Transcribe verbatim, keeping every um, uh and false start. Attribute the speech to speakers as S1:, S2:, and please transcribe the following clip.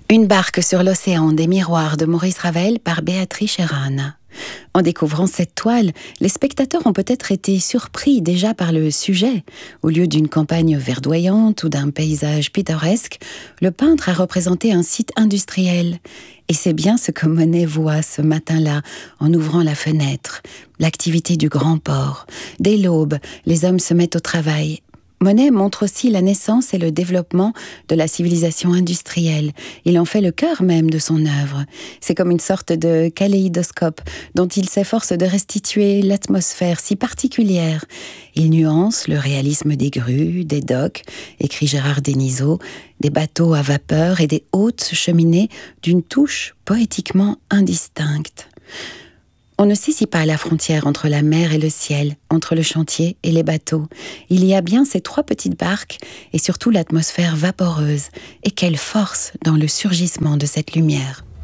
S1: Une barque sur l'océan des miroirs de Maurice Ravel par Béatrice Chéran. En découvrant cette toile, les spectateurs ont peut-être été surpris déjà par le sujet. Au lieu d'une campagne verdoyante ou d'un paysage pittoresque, le peintre a représenté un site industriel. Et c'est bien ce que Monet voit ce matin-là, en ouvrant la fenêtre. L'activité du grand port. Dès l'aube, les hommes se mettent au travail. Monet montre aussi la naissance et le développement de la civilisation industrielle. Il en fait le cœur même de son œuvre. C'est comme une sorte de kaléidoscope dont il s'efforce de restituer l'atmosphère si particulière. Il nuance le réalisme des grues, des docks, écrit Gérard Denisot, des bateaux à vapeur et des hautes cheminées d'une touche poétiquement indistincte. On ne saisit pas la frontière entre la mer et le ciel, entre le chantier et les bateaux. Il y a bien ces trois petites barques et surtout l'atmosphère vaporeuse. Et quelle force dans le surgissement de cette lumière.